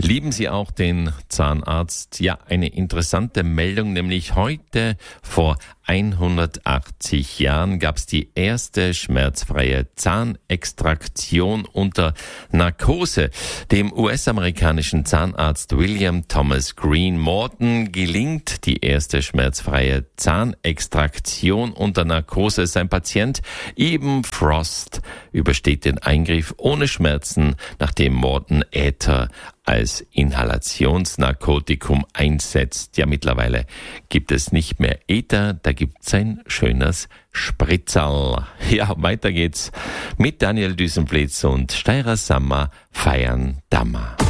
Lieben Sie auch den Zahnarzt? Ja, eine interessante Meldung, nämlich heute vor 180 Jahren gab es die erste schmerzfreie Zahnextraktion unter Narkose. Dem US-amerikanischen Zahnarzt William Thomas Green Morton gelingt die erste schmerzfreie Zahnextraktion unter Narkose. Sein Patient Eben Frost übersteht den Eingriff ohne Schmerzen, nachdem Morton Äther als Inhalationsnarkotikum einsetzt. Ja, mittlerweile gibt es nicht mehr Äther, da gibt's ein schönes Spritzerl. Ja, weiter geht's mit Daniel Düsenblitz und Steirer Sammer feiern Dammer.